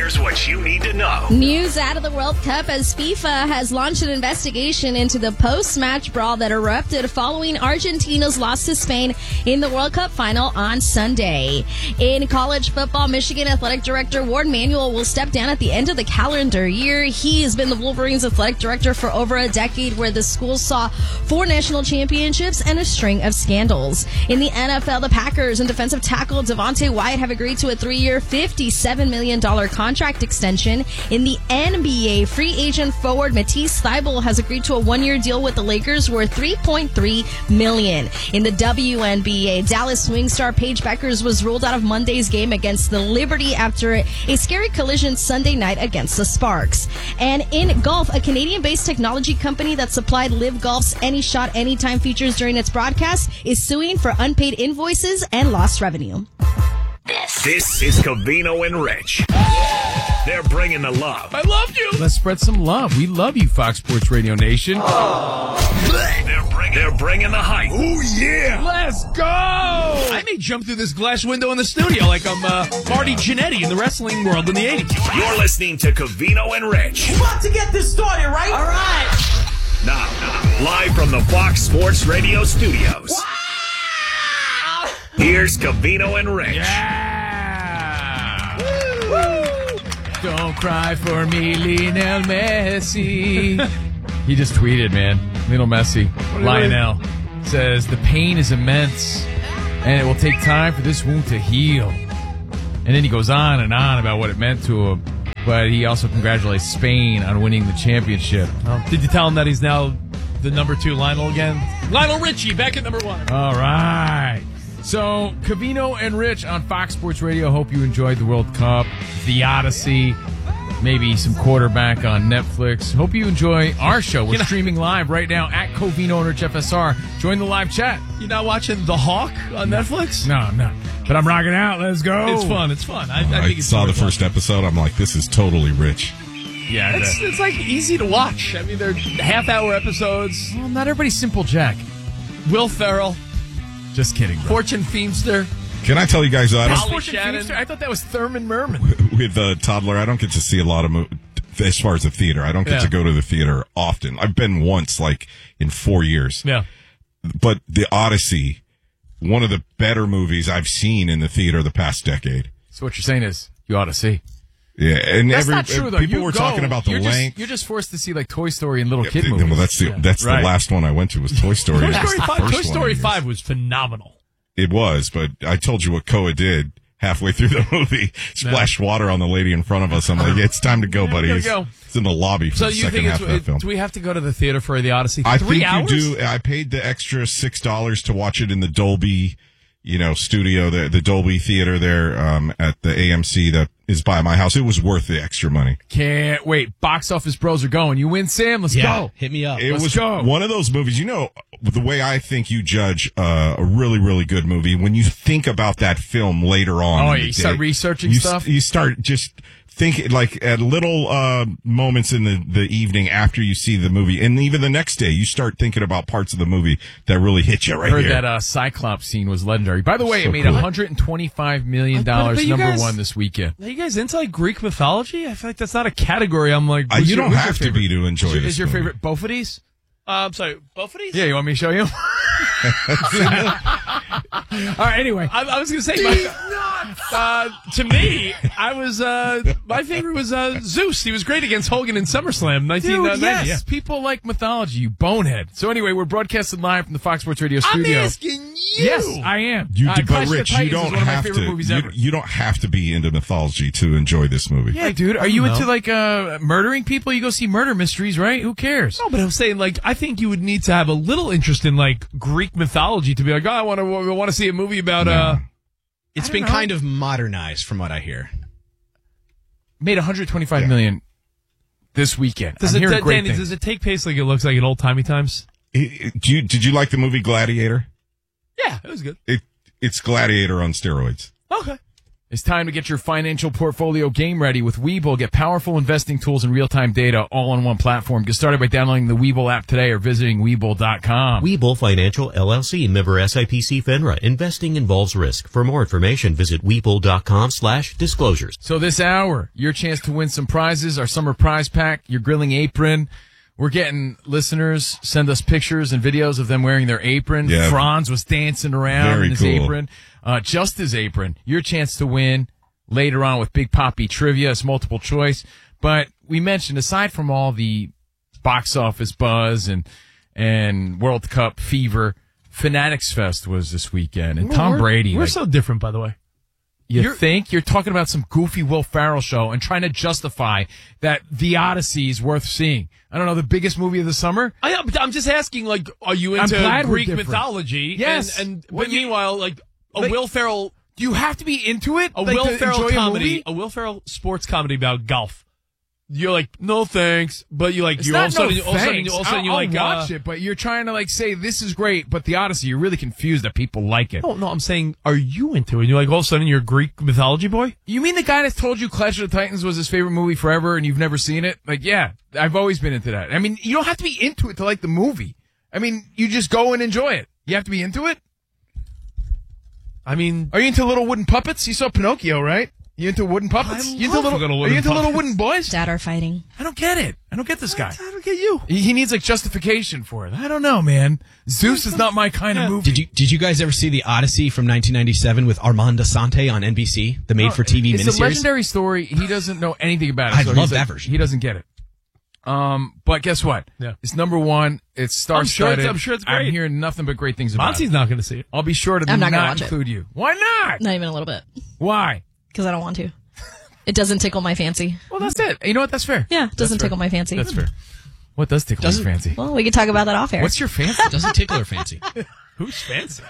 Here's what you need to know. News out of the World Cup as FIFA has launched an investigation into the post-match brawl that erupted following Argentina's loss to Spain in the World Cup final on Sunday. In college football, Michigan Athletic Director Ward Manuel will step down at the end of the calendar year. He has been the Wolverines athletic director for over a decade, where the school saw 4 national championships and a string of scandals. In the NFL, the Packers and defensive tackle Devontae Wyatt have agreed to a 3-year, $57 million contract extension. In the NBA, free agent forward Matisse Thybulle has agreed to a 1-year deal with the Lakers worth $3.3 million. In the WNBA, Dallas swing star Paige Beckers was ruled out of Monday's game against the Liberty after a scary collision Sunday night against the Sparks. And in golf, a Canadian-based technology company that supplied Live Golf's Any Shot Anytime features during its broadcast is suing for unpaid invoices and lost revenue. This is Covino and Rich. They're bringing the love. I love you. Let's spread some love. We love you, Fox Sports Radio Nation. They're bringing the hype. Oh, yeah. Let's go. I may jump through this glass window in the studio like I'm Marty Jannetty in the wrestling world in the 80s. You're listening to Covino and Rich. We're about to get this started, right? All right. Now, live from the Fox Sports Radio studios. Wow. Here's Covino and Rich. Yeah. Woo. Don't cry for me, Lionel Messi. He just tweeted, man. Lionel Messi. Lionel says, the pain is immense, and it will take time for this wound to heal. And then he goes on and on about what it meant to him. But he also congratulates Spain on winning the championship. Did you tell him that he's now the number 2 Lionel again? Lionel Richie back at number 1. All right. So, Covino and Rich on Fox Sports Radio. Hope you enjoyed the World Cup, the Odyssey, maybe some quarterback on Netflix. Hope you enjoy our show. We're streaming live right now at Covino and Rich FSR. Join the live chat. You're not watching The Hawk on Netflix? No, no. But I'm rocking out. Let's go. It's fun. It's fun. I think it's saw the first episode. I'm like, this is totally Rich. Yeah, it's like easy to watch. I mean, they're half-hour episodes. Well, not everybody's Simple Jack. Will Ferrell. Just kidding, bro. Fortune Feimster. Can I tell you guys, I thought that was Thurman Merman. With a toddler, I don't get to see a lot of movies. As far as the theater, I don't get to go to the theater often. I've been once, like, in 4 years. Yeah. But The Odyssey, one of the better movies I've seen in the theater the past decade. So what you're saying is, you ought to see. Yeah, and that's not true, though. People were talking about the length. You're just forced to see, like, Toy Story and little kid movies. Well, that's the last one I went to was Toy Story. Toy Story 5 was phenomenal. It was, but I told you what Koa did halfway through the movie. Splashed water on the lady in front of us. I'm like, it's time to go, buddy. It's in the lobby for the second half of that film. Do we have to go to the theater for The Odyssey? I 3 think hours? you do. I paid the extra $6 to watch it in the Dolby, studio, the Dolby Theater there at the AMC that is by my house. It was worth the extra money. Can't wait. Box office bros are going. You win, Sam. Let's go. Hit me up. Let's go. One of those movies, the way I think you judge a really, really good movie, when you think about that film later on. Oh, you start researching stuff? You start just thinking, like, at little moments in the evening after you see the movie, and even the next day, you start thinking about parts of the movie that really hit you right here. Heard that Cyclops scene was legendary. By the way, it made $125 million, number 1 this weekend. Are you guys into, like, Greek mythology? I feel like that's not a category I'm like... you don't have to be to enjoy this. Is your favorite Bophides? I'm sorry, Bophides? Yeah, you want me to show you? All right, anyway. I was going to say, to me, my favorite was Zeus. He was great against Hogan in SummerSlam 1990. Dude, yes, people like mythology, you bonehead. So anyway, we're broadcasting live from the Fox Sports Radio studio. I'm asking you. Yes, I am. But Rich, you don't have to. You don't have to be into mythology to enjoy this movie. Yeah, dude. Are you into like murdering people? You go see murder mysteries, right? Who cares? No, but I'm saying, like, I think you would need to have a little interest in, like, Greek mythology to be like, I want to see a movie about. It's been kind of modernized, from what I hear. Made $125 million this weekend. Does it take place like it looks like in old timey times? Did you like the movie Gladiator? Yeah, it was good. It's Gladiator on steroids. Okay. It's time to get your financial portfolio game ready with Webull. Get powerful investing tools and real-time data all on one platform. Get started by downloading the Webull app today or visiting Webull.com. Webull Financial LLC, member SIPC FINRA. Investing involves risk. For more information, visit Webull.com/disclosures. So this hour, your chance to win some prizes, our summer prize pack, your grilling apron. We're getting listeners send us pictures and videos of them wearing their apron. Yeah. Franz was dancing around Very in his cool. apron. Just his apron. Your chance to win later on with Big Poppy Trivia. It's multiple choice. But we mentioned, aside from all the box office buzz and World Cup fever, Fanatics Fest was this weekend. And Tom Brady. We're so different, by the way. You think you're talking about some goofy Will Ferrell show and trying to justify that The Odyssey is worth seeing. I don't know, the biggest movie of the summer? I'm just asking, like, are you I'm into glad we're Greek different. mythology? Yes. But meanwhile, like, like, Will Ferrell, Do you have to be into it? a like, Will to Ferrell enjoy comedy, a Will Ferrell sports comedy about golf. You're like, no thanks, but you like, It's you not all of a sudden, no you thanks. like, I'll watch it, but you're trying to like say this is great, but The Odyssey, you're really confused that people like it. No, I'm saying, are you into it? And you're like, all of a sudden, you're a Greek mythology boy? You mean the guy that told you Clash of the Titans was his favorite movie forever and you've never seen it? Like, yeah, I've always been into that. I mean, you don't have to be into it to like the movie. I mean, you just go and enjoy it. You have to be into it? I mean, Are you into little wooden puppets? You saw Pinocchio, right? You into wooden puppets? I You into love little are wooden you into little puppets. wooden boys? Dad are fighting. I don't get it. I don't get this guy. I don't get you. He needs like justification for it. I don't know, man. Zeus is not my kind of movie. Did you guys ever see The Odyssey from 1997 with Armand Assante on NBC, the made-for-TV It's miniseries? a legendary story. He doesn't know anything about it. I so love he's that like, version. He doesn't get it. But guess what? Yeah. It's number one. It's star-studded. I'm sure it's great. I'm hearing nothing but great things about Monty's it. not going to see it. I'll be sure to I'm not gonna not watch it. include you. Why not? Not even a little bit. Why? Because I don't want to. It doesn't tickle my fancy. Well, that's it. You know what? That's fair. Yeah, it doesn't That's fair. tickle my fancy. That's fair. What does tickle your fancy? Well, we can talk about that off air. What's your fancy? Doesn't tickle her fancy. Who's fancy?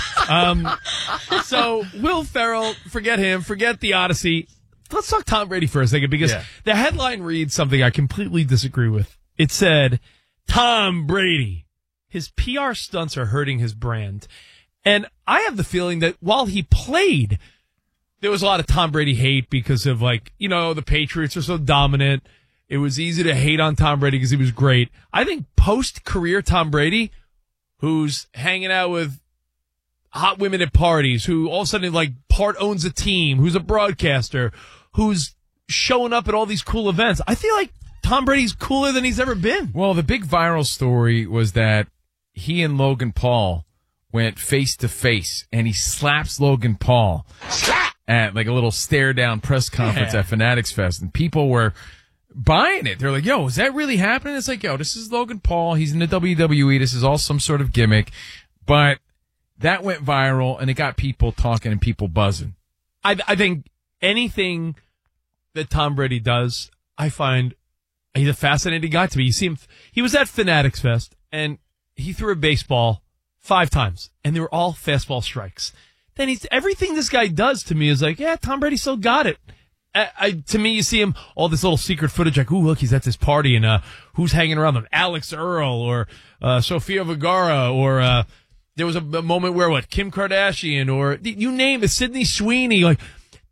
So Will Ferrell, forget him, forget The Odyssey. Let's talk Tom Brady for a second because Yeah. the headline reads something I completely disagree with. It said, Tom Brady, his PR stunts are hurting his brand. And I have the feeling that while he played, there was a lot of Tom Brady hate because of like, you know, the Patriots are so dominant. It was easy to hate on Tom Brady because he was great. I think post-career Tom Brady, who's hanging out with hot women at parties, who all of a sudden like part owns a team, who's a broadcaster, who's showing up at all these cool events. I feel like Tom Brady's cooler than he's ever been. Well, the big viral story was that he and Logan Paul went face to face, and he slaps Logan Paul at like a little stare down press conference at Fanatics Fest, and people were buying it. They're like, yo, is that really happening? It's like, yo, this is Logan Paul. He's in the WWE. This is all some sort of gimmick. But that went viral, and it got people talking and people buzzing. I think anything that Tom Brady does, I find he's a fascinating guy to me. You see him, he was at Fanatics Fest, and he threw a baseball 5 times, and they were all fastball strikes. Then everything this guy does to me is like, yeah, Tom Brady still got it. To me, you see him, all this little secret footage, like, ooh, look, he's at this party, and who's hanging around them? Alex Earl, or Sofia Vergara, or there was a moment where, Kim Kardashian, or you name it, Sydney Sweeney. Like,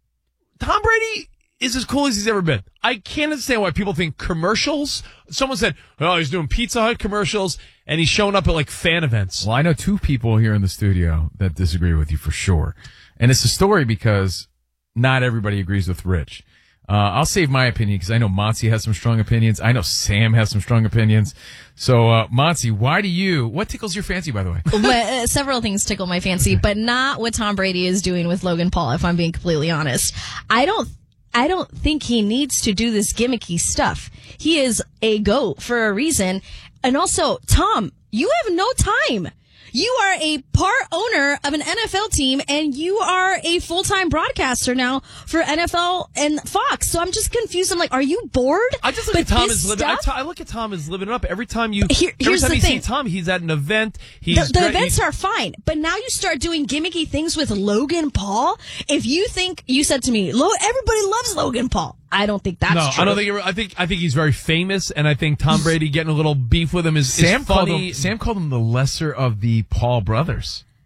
Tom Brady is as cool as he's ever been. I can't understand why people think commercials. Someone said, oh, he's doing Pizza Hut commercials, and he's showing up at, like, fan events. Well, I know 2 people here in the studio that disagree with you for sure. And it's a story because not everybody agrees with Rich. I'll save my opinion because I know Monty has some strong opinions. I know Sam has some strong opinions. So, Monty, what tickles your fancy, by the way? Several things tickle my fancy, but not what Tom Brady is doing with Logan Paul, if I'm being completely honest. I don't think he needs to do this gimmicky stuff. He is a GOAT for a reason. And also, Tom, you have no time. You are a part owner of an NFL team, and you are a full-time broadcaster now for NFL and Fox. So I'm just confused. I'm like, are you bored? I just look at Tom as living. I look at Tom as living it up. Every time you see Tom, he's at an event. The events are fine, but now you start doing gimmicky things with Logan Paul. If you think you said to me, everybody loves Logan Paul. I don't think that's true. I don't think. I think he's very famous, and I think Tom Brady getting a little beef with him is funny. Sam called him the lesser of the Paul brothers.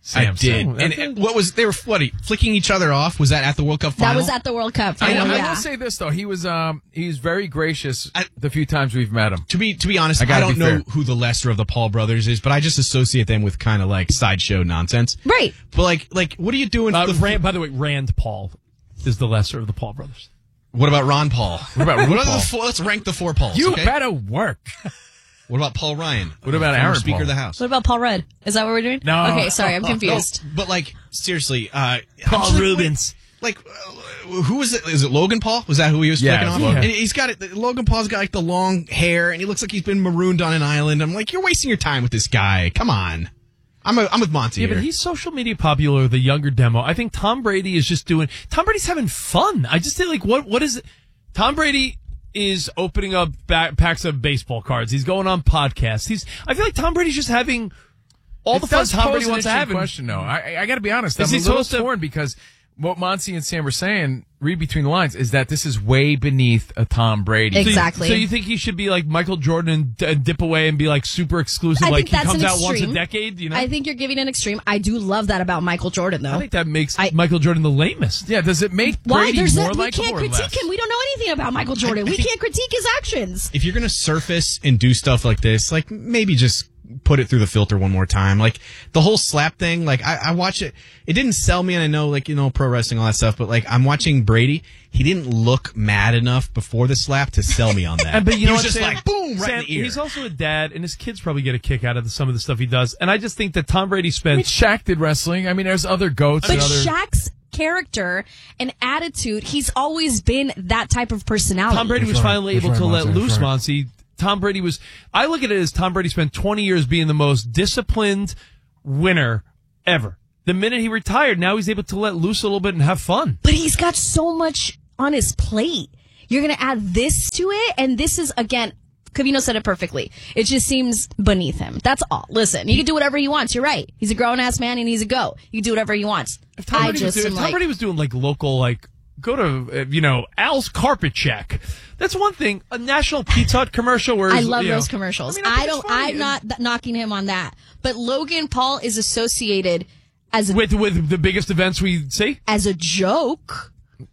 Sam I did. Sam. And what was they were flicking each other off? Was that at the World Cup final? That was at the World Cup I final. will say this though, he was very gracious the few times we've met him. To be honest, I I gotta don't be know fair. who the lesser of the Paul brothers is, but I just associate them with kind of like sideshow nonsense. Right. But like, what are you doing? For the By the way, Rand Paul is the lesser of the Paul brothers. What about Ron Paul? What about What Ron are Paul? the four, let's rank the 4 Pauls. You okay? better work. What about Paul Ryan? What about Former Aaron Speaker Paul? of the House? What about Paul Rudd? Is that what we're doing? No. Okay, sorry, I'm confused. No, but like seriously, I'm Paul just like, Rubens. Like, who is it? Is it Logan Paul? Was that who he was Yeah, flicking it off? was Logan. And he's got it. Logan Paul's got like the long hair, and he looks like he's been marooned on an island. I'm like, you're wasting your time with this guy. Come on. I'm with Monty Yeah, here. but he's social media popular, the younger demo. I think Tom Brady is just doing. Tom Brady's having fun. I just feel like what is it? Tom Brady is opening up packs of baseball cards. He's going on podcasts. I feel like Tom Brady's just having all the fun Tom Brady wants to have. Question though, I got to be honest. I'm Is a he little supposed to- torn because what Monty and Sam were saying, read between the lines, is that this is way beneath a Tom Brady. Exactly. So you think he should be like Michael Jordan and dip away and be like super exclusive, I like think he that's comes an out once a extreme. decade? You know, I think you're giving an extreme. I do love that about Michael Jordan, though. I think that makes Michael Jordan the lamest. Yeah, does it make Why? Brady There's more we likable can't or critique less? him. We don't know anything about Michael Jordan. We can't critique his actions. If you're gonna surface and do stuff like this, like maybe just put it through the filter one more time. Like the whole slap thing, like I watch it. It didn't sell me, and I know, like, you know, pro wrestling, all that stuff. But like I'm watching Brady. He didn't look mad enough before the slap to sell me on that. But you he know was what, just Sam? like boom right Sam, in the ear. He's also a dad, and his kids probably get a kick out of some of the stuff he does. And I just think that Tom Brady I mean, spends. Shaq did wrestling. I mean, there's other goats. But and other... Shaq's character and attitude, he's always been that type of personality. Tom Brady was finally That's able right, to let Monty, loose, that's right. Monty. Tom Brady was. I look at it as Tom Brady spent 20 years being the most disciplined winner ever. The minute he retired, now he's able to let loose a little bit and have fun. But he's got so much on his plate. You're going to add this to it, and this is, again, Covino said it perfectly. It just seems beneath him. That's all. Listen, he can do whatever he wants. You're right. He's a grown-ass man, and he's a go. He can do whatever he wants. If Tom Brady was doing like local, like go to Al's Carpet Check. That's one thing. A National Pizza Hut commercial where I love those commercials. I think it's funny. I'm not knocking him on that. But Logan Paul is associated as with the biggest events we see. as a joke.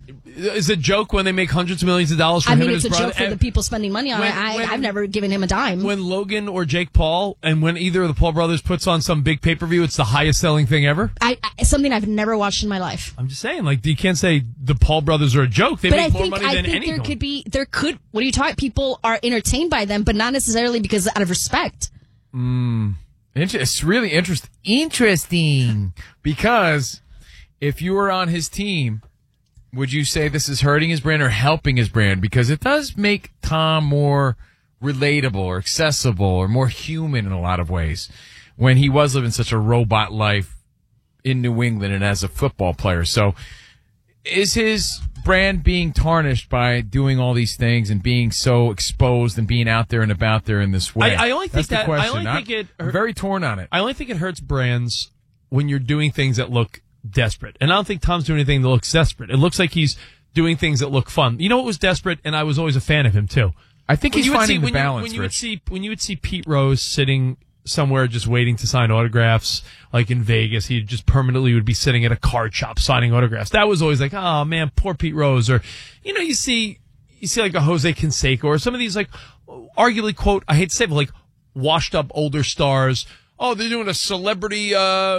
Is it a joke when they make hundreds of millions of dollars for I him mean, and it's his a brother? joke for the people spending money on it. I've never given him a dime. When Logan or Jake Paul, and when either of the Paul brothers puts on some big pay-per-view, it's the highest selling thing ever. Something I've never watched in my life. I'm just saying, like, you can't say the Paul brothers are a joke. They But make I more think money than any there of them. what are you talking? People are entertained by them, but not necessarily because out of respect. It's really interesting because if you were on his team, would you say this is hurting his brand or helping his brand? Because it does make Tom more relatable or accessible or more human in a lot of ways when he was living such a robot life in New England and as a football player. So is his brand being tarnished by doing all these things and being so exposed and being out there and about there in this way? I only think That's the that- I question. only think I'm very torn on it. I only think it hurts brands when you're doing things that look desperate. And I don't think Tom's doing anything that looks desperate. It looks like he's doing things that look fun. You know what was desperate? And I was always a fan of him, too. I think he's finding the balance, when you Rich. would see Pete Rose sitting somewhere just waiting to sign autographs, like in Vegas, he just permanently would be sitting at a card shop signing autographs. That was always like, oh man, poor Pete Rose. Or, you know, you see like a Jose Canseco or some of these, like, arguably, quote, I hate to say it, but like washed up older stars. Oh, they're doing a celebrity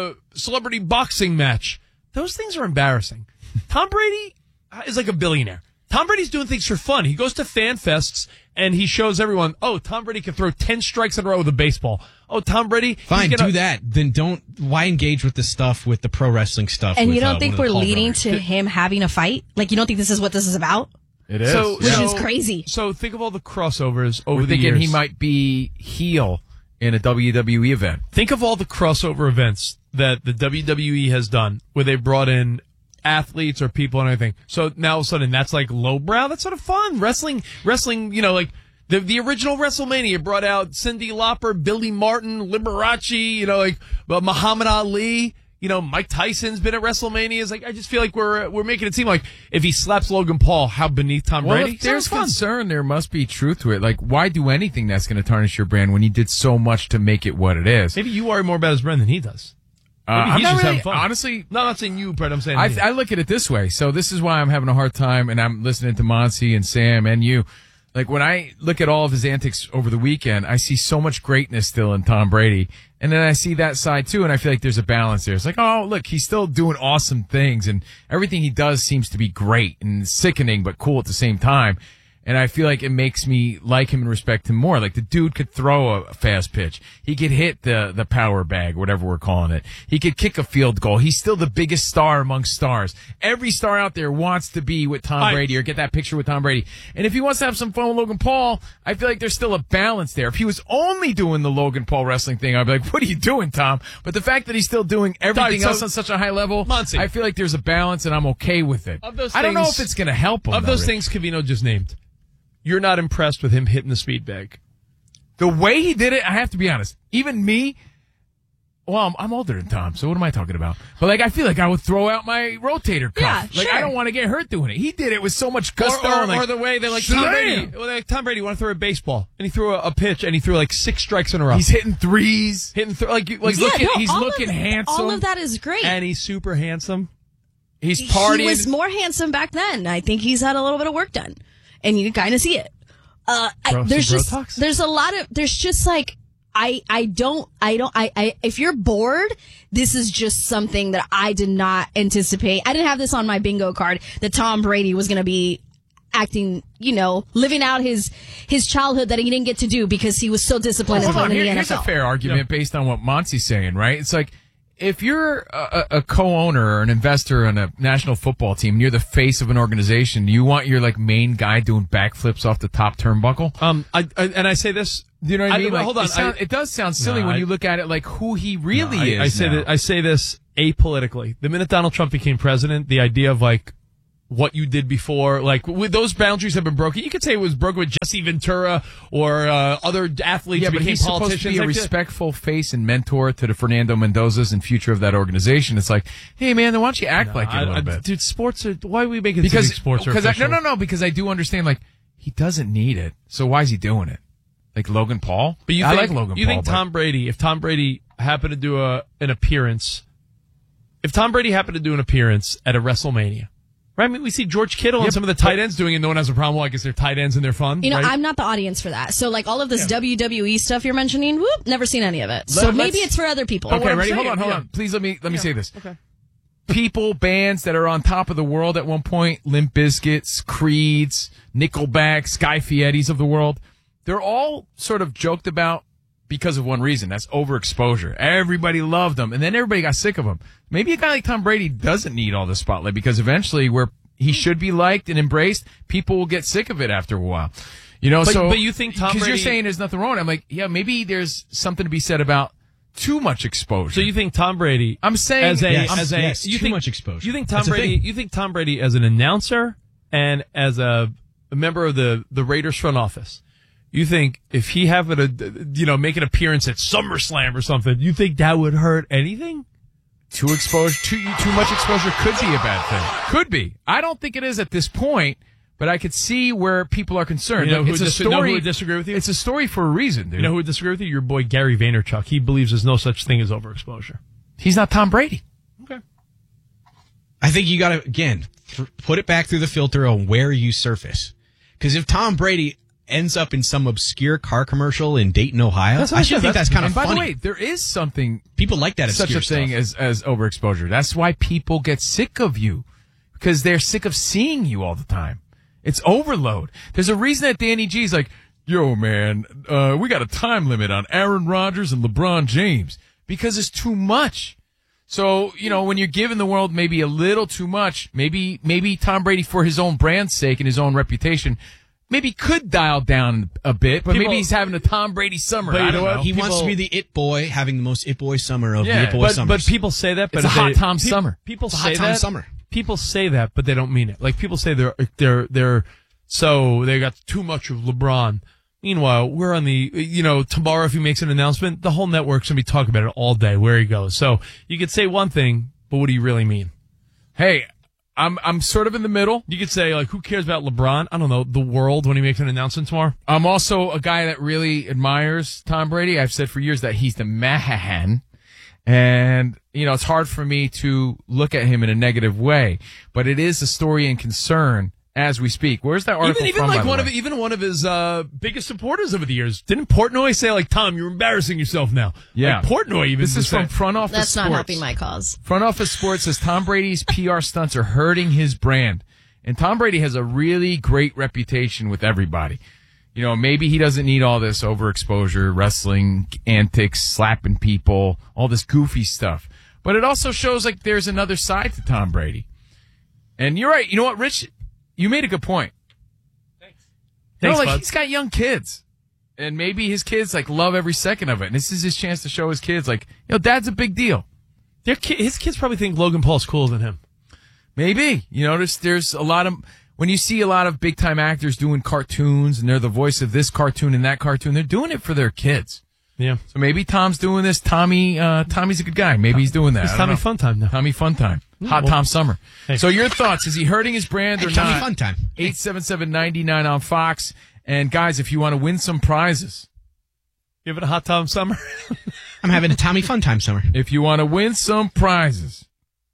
boxing match. Those things are embarrassing. Tom Brady is like a billionaire. Tom Brady's doing things for fun. He goes to fan fests and he shows everyone, oh, Tom Brady can throw 10 strikes in a row with a baseball. Oh, Tom Brady. Fine, do that. Then why engage with the stuff, with the pro wrestling stuff? And with, you don't think one of we're the Paul leading brothers? to him having a fight? Like, you don't think this is what this is about? It is. Which is crazy. So think of all the crossovers over We're the thinking years. he might be heel in a WWE event. Think of all the crossover events that the WWE has done where they brought in athletes or people and everything. So now all of a sudden that's like lowbrow. That's sort of fun. Wrestling, you know, like the original WrestleMania brought out Cyndi Lauper, Billy Martin, Liberace, you know, like Muhammad Ali. You know, Mike Tyson's been at WrestleMania. It's like, I just feel like we're making it seem like if he slaps Logan Paul, how beneath Tom Well, Brady? if there's It's fun. concern, there must be truth to it. Like, why do anything that's going to tarnish your brand when he did so much to make it what it is? Maybe you worry more about his brand than he does. Maybe I'm he's not just really, having fun. honestly. No, I'm not saying you, Brett. I'm saying I look at it this way. So this is why I'm having a hard time, and I'm listening to Monty and Sam and you. Like, when I look at all of his antics over the weekend, I see so much greatness still in Tom Brady. And then I see that side too, and I feel like there's a balance there. It's like, oh, look, he's still doing awesome things, and everything he does seems to be great and sickening but cool at the same time. And I feel like it makes me like him and respect him more. Like, the dude could throw a fast pitch. He could hit the power bag, whatever we're calling it. He could kick a field goal. He's still the biggest star among stars. Every star out there wants to be with Tom Brady or get that picture with Tom Brady. And if he wants to have some fun with Logan Paul, I feel like there's still a balance there. If he was only doing the Logan Paul wrestling thing, I'd be like, what are you doing, Tom? But the fact that he's still doing everything else on such a high level, Muncie, I feel like there's a balance, and I'm okay with it. I don't know if it's going to help him. Of those things Covino just named, you're not impressed with him hitting the speed bag. The way he did it, I have to be honest. Even me, well, I'm older than Tom, so what am I talking about? But, like, I feel like I would throw out my rotator cuff. Yeah, like, sure. I don't want to get hurt doing it. He did it with so much gusto. Or the way they like Tom Brady. Well, like Tom Brady want to throw a baseball, and he threw a pitch, and he threw like 6 strikes in a row. He's hitting threes. he's looking handsome. All of that is great. and he's super handsome. He's partying. He was more handsome back then. I think he's had a little bit of work done, and you kind of see it. There's a lot of, there's just like, if you're bored, this is just something that I did not anticipate. I didn't have this on my bingo card that Tom Brady was going to be acting, living out his childhood that he didn't get to do because he was so disciplined and playing in the NFL. Here's a fair argument based on what Monty's saying, right? It's like, if you're a co-owner or an investor in a national football team, and you're the face of an organization, you want your like main guy doing backflips off the top turnbuckle. I say this. Do you know what I mean? Like, hold on. It does sound silly when you look at it like who he really is. I say this apolitically. The minute Donald Trump became president, the idea of like what you did before, like those boundaries have been broken. You could say it was broken with Jesse Ventura or other athletes who became politicians. Supposed to be a respectful face and mentor to the Fernando Mendozas and future of that organization. It's like, hey man, then why don't you act like it a little bit? Dude, sports are, why are we making sports are official? No, because I do understand, like, he doesn't need it. So why is he doing it? Like Logan Paul? But I like Logan Paul. You think Tom Brady, if Tom Brady happened to do an appearance at a WrestleMania, right? I mean, we see George Kittle and some of the tight ends doing it. No one has a problem. Well, I guess they're tight ends and they're fun. Right? I'm not the audience for that. So, like, all of this WWE stuff you're mentioning, never seen any of it. So maybe it's for other people. Okay, ready? Hold on. Please let me say this. Okay. People, bands that are on top of the world at one point, Limp Bizkits, Creeds, Nickelback, Sky Fietis of the world, they're all sort of joked about because of one reason. That's overexposure. Everybody loved them, and then everybody got sick of them. Maybe a guy like Tom Brady doesn't need all the spotlight because eventually where he should be liked and embraced, people will get sick of it after a while. But you think Tom Brady... Because you're saying there's nothing wrong. I'm like, yeah, maybe there's something to be said about too much exposure. So you think Tom Brady... I'm saying... too much exposure. You think Tom Brady as an announcer and as a member of the Raiders front office, you think if he happened to, make an appearance at SummerSlam or something, you think that would hurt anything? Too much exposure could be a bad thing. Could be. I don't think it is at this point, but I could see where people are concerned. Know who would disagree with you? It's a story for a reason, dude. You know who would disagree with you? Your boy Gary Vaynerchuk. He believes there's no such thing as overexposure. He's not Tom Brady. Okay. I think you got to, again, put it back through the filter on where you surface. Because if Tom Brady ends up in some obscure car commercial in Dayton, Ohio, I think that's kind of funny. By the way, there is something... People like that such a thing as overexposure. That's why people get sick of you. Because they're sick of seeing you all the time. It's overload. There's a reason that Danny G's like, yo, man, we got a time limit on Aaron Rodgers and LeBron James. Because it's too much. So, when you're giving the world maybe a little too much, maybe Tom Brady, for his own brand's sake and his own reputation, maybe could dial down a bit, but maybe he's having a Tom Brady summer. I don't know. He wants to be the it boy, having the most it boy summer of the it boy summers. But people say that. But it's a hot Tom summer. People it's a say hot Tom that. Summer. People say that, but they don't mean it. Like people say they're so they got too much of LeBron. Meanwhile, we're on the tomorrow if he makes an announcement, the whole network's gonna be talking about it all day where he goes. So you could say one thing, but what do you really mean? Hey, I'm sort of in the middle. You could say, like, who cares about LeBron? I don't know, the world when he makes an announcement tomorrow. I'm also a guy that really admires Tom Brady. I've said for years that he's the man. And, it's hard for me to look at him in a negative way, but it is a story and concern as we speak. Where's that article even from, like by the one way? of even one of his biggest supporters over the years. Didn't Portnoy say like, Tom, you're embarrassing yourself now? Yeah. Like, Portnoy even. This is from said- Front Office That's Sports. not helping my cause. Front Office Sports says Tom Brady's PR stunts are hurting his brand. And Tom Brady has a really great reputation with everybody. Maybe he doesn't need all this overexposure, wrestling antics, slapping people, all this goofy stuff. But it also shows like there's another side to Tom Brady. And you're right. You know what, Rich? You made a good point. Thanks, like bud. he's got young kids. And maybe his kids like love every second of it. And this is his chance to show his kids like, Dad's a big deal. His kids probably think Logan Paul's cooler than him. Maybe. There's a lot of, when you see a lot of big time actors doing cartoons and they're the voice of this cartoon and that cartoon, they're doing it for their kids. Yeah. So maybe Tom's doing this. Tommy's a good guy. Maybe he's doing that. It's I don't Tommy know. Fun Time now. Tommy Fun Time. Hot Tom Summer. Hey. So your thoughts? Is he hurting his brand or Tommy not? Fun Time. 877-99 on Fox. And guys, if you want to win some prizes, Give it a Hot Tom Summer. I'm having a Tommy Fun Time summer. if you want to win some prizes,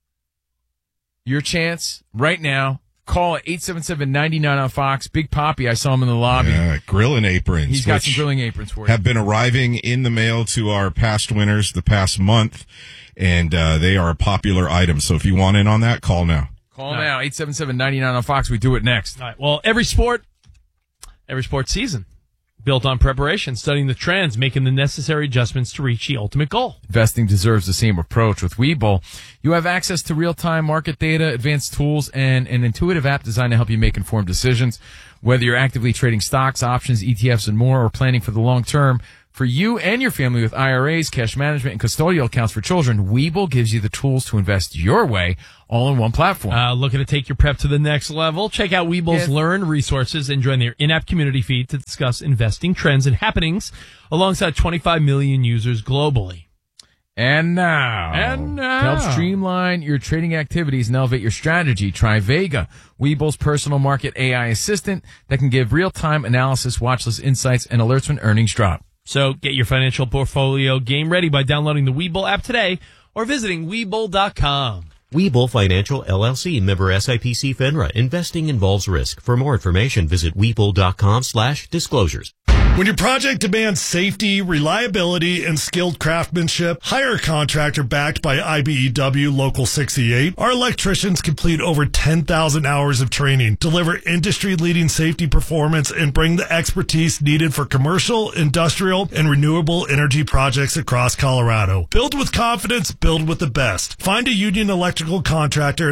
your chance right now, call at 877-99 on Fox. Big Poppy, I saw him in the lobby. Yeah, grilling aprons. He's got which some grilling aprons for you. have been arriving in the mail to our past winners the past month, and they are a popular item. So if you want in on that, call now. Call now, 877-99 on Fox. We do it next. All right. Well, every sport season, built on preparation, studying the trends, making the necessary adjustments to reach the ultimate goal. Investing deserves the same approach. With Webull, you have access to real-time market data, advanced tools, and an intuitive app designed to help you make informed decisions. Whether you're actively trading stocks, options, ETFs, and more, or planning for the long term, for you and your family with IRAs, cash management, and custodial accounts for children, Webull gives you the tools to invest your way, all in one platform. Looking to take your prep to the next level? Check out Webull's Learn resources and join their in-app community feed to discuss investing trends and happenings alongside 25 million users globally. And now, to help streamline your trading activities and elevate your strategy, try Vega, Webull's personal market AI assistant that can give real-time analysis, watch list insights, and alerts when earnings drop. So get your financial portfolio game ready by downloading the Webull app today or visiting Webull.com. Webull Financial LLC, member SIPC FINRA. Investing involves risk. For more information, visit Webull.com/disclosures. When your project demands safety, reliability, and skilled craftsmanship, hire a contractor backed by IBEW Local 68. Our electricians complete over 10,000 hours of training, deliver industry-leading safety performance, and bring the expertise needed for commercial, industrial, and renewable energy projects across Colorado. Build with confidence, build with the best. Find a union electrical contractor at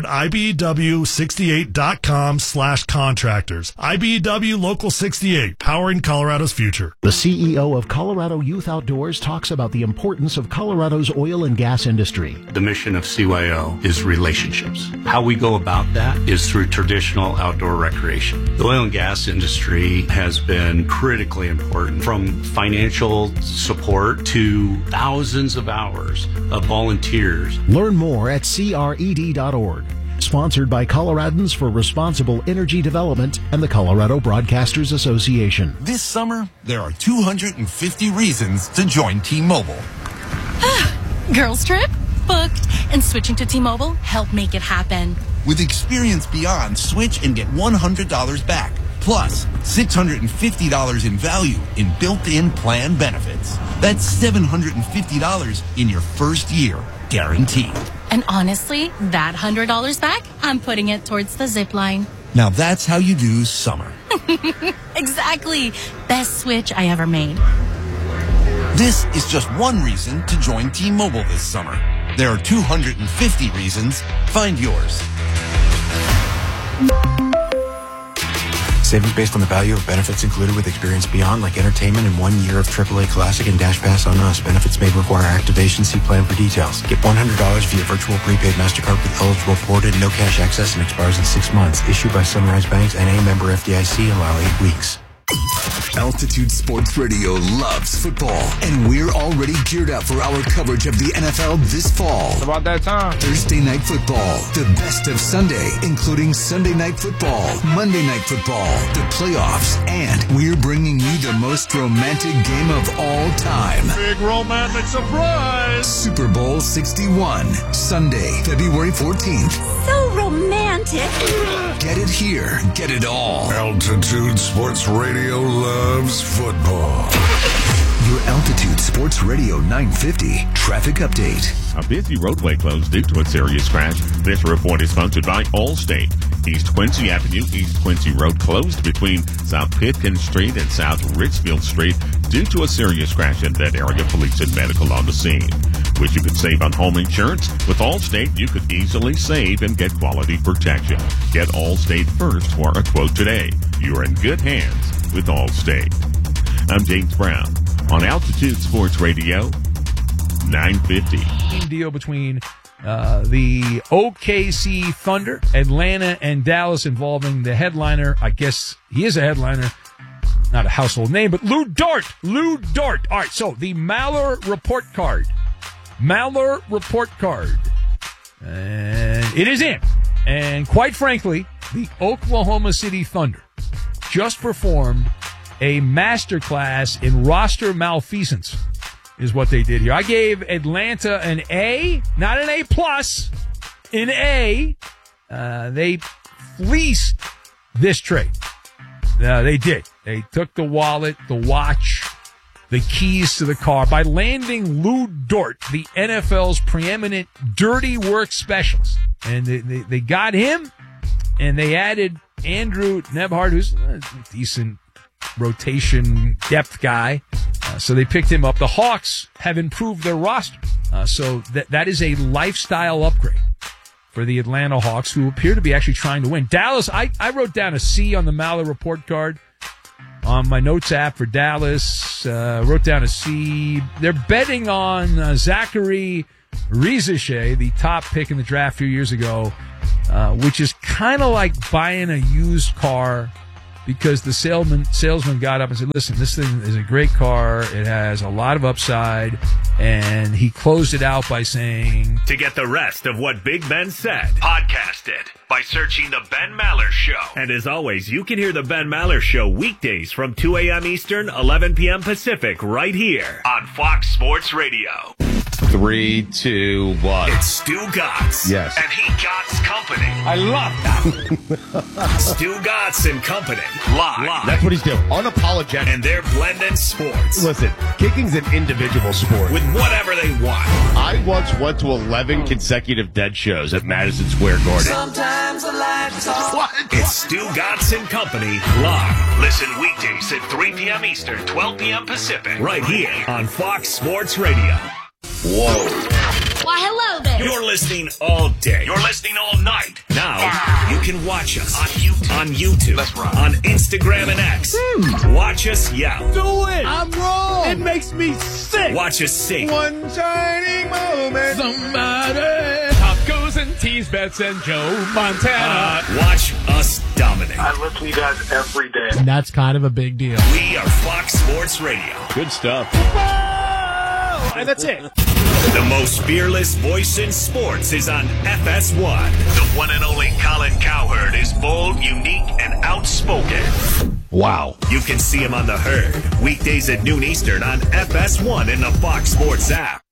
IBEW68.com/contractors. IBEW Local 68, powering Colorado's future. The CEO of Colorado Youth Outdoors talks about the importance of Colorado's oil and gas industry. The mission of CYO is relationships. How we go about that is through traditional outdoor recreation. The oil and gas industry has been critically important, from financial support to thousands of hours of volunteers. Learn more at cred.org. Sponsored by Coloradans for Responsible Energy Development and the Colorado Broadcasters Association. This summer, there are 250 reasons to join T-Mobile. Girls trip? Booked. And switching to T-Mobile helped make it happen. With Experience Beyond, switch and get $100 back. Plus, $650 in value in built-in plan benefits. That's $750 in your first year, guaranteed. And honestly, that $100 back, I'm putting it towards the zip line. Now that's how you do summer. Exactly. Best switch I ever made. This is just one reason to join T-Mobile this summer. There are 250 reasons. Find yours. Savings based on the value of benefits included with Experience Beyond, like entertainment and 1 year of AAA Classic and Dash Pass on Us. Benefits may require activation. See plan for details. Get $100 via virtual prepaid MasterCard with eligible ported, no cash access, and expires in 6 months. Issued by Sunrise Banks, N.A. member FDIC. Allow 8 weeks. Altitude Sports Radio loves football, and we're already geared up for our coverage of the NFL this fall. It's about that time. Thursday Night Football, the best of Sunday, including Sunday Night Football, Monday Night Football, the playoffs, and we're bringing you the most romantic game of all time. Big romantic surprise! Super Bowl 61, Sunday, February 14th. So romantic. Get it here, get it all. Altitude Sports Radio loves football. Your Altitude Sports Radio 950 traffic update. A busy roadway closed due to a serious crash. This report is sponsored by Allstate. East Quincy Avenue, East Quincy Road closed between South Pitkin Street and South Richfield Street due to a serious crash in that area. Police and medical on the scene. Wish you could save on home insurance? With Allstate, you could easily save and get quality protection. Get Allstate first for a quote today. You're in good hands with Allstate. I'm James Brown on Altitude Sports Radio 950. Deal between the OKC Thunder, Atlanta, and Dallas involving the headliner. I guess he is a headliner. Not a household name, but Lou Dort. Lou Dort. All right, so the Maller report card. Maller report card. And it is in. And quite frankly, the Oklahoma City Thunder just performed a masterclass in roster malfeasance is what they did here. I gave Atlanta an A, not an A+, an A. They fleeced this trade. They did. They took the wallet, the watch, the keys to the car by landing Lou Dort, the NFL's preeminent dirty work specialist. And they got him, and they added Andrew Nebhard, who's a decent rotation depth guy. So they picked him up. The Hawks have improved their roster. So that is a lifestyle upgrade for the Atlanta Hawks, who appear to be actually trying to win. Dallas, I wrote down a C on the Maller report card on my notes app for Dallas. Wrote down a C. They're betting on Zachary Rizichet, the top pick in the draft a few years ago, which is kind of like buying a used car, because the salesman got up and said, listen, this thing is a great car. It has a lot of upside. And he closed it out by saying, to get the rest of what Big Ben said, podcast it by searching The Ben Maller Show. And as always, you can hear The Ben Maller Show weekdays from 2 a.m. Eastern, 11 p.m. Pacific, right here on Fox Sports Radio. 3, 2, 1. It's Stu Gotts. Yes. And he Gotts Company. I love that. Stu Gotts and Company. Live. That's what he's doing. Unapologetic. And they're blending sports. Listen, kicking's an individual sport. With whatever they want. I once went to 11 consecutive dead shows at Madison Square Garden. Sometimes I like to talk. What? It's Stu Gotts and Company live. Listen weekdays at 3 p.m. Eastern, 12 p.m. Pacific. Right here on Fox Sports Radio. Whoa. Why, hello there. You're listening all day. You're listening all night. Now, you can watch us on YouTube, That's right. on Instagram and X. Watch us yell. Do it! I'm wrong! It makes me sick! Watch us sing. One shining moment. Somebody! Tacos and tease bets and Joe Montana. Watch us dominate. I listen to you guys every day. and that's kind of a big deal. We are Fox Sports Radio. Good stuff. And that's it. The most fearless voice in sports is on FS1. The one and only Colin Cowherd is bold, unique, and outspoken. Wow. You can see him on The Herd, weekdays at noon Eastern on FS1 in the Fox Sports app.